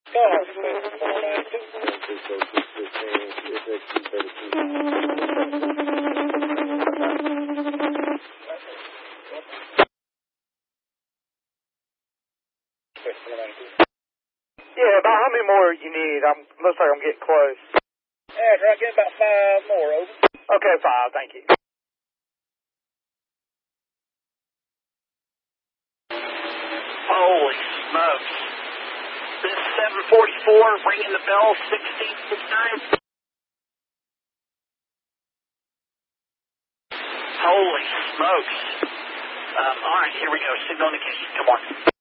Yeah, about how many more you need? Looks like I'm getting close. Yeah, try to get about 5 more, over. Okay, 5, thank you. Holy smokes. This is 744, ringing the bell, 1669. Holy smokes. All right, here we go. Signal indication. Come on.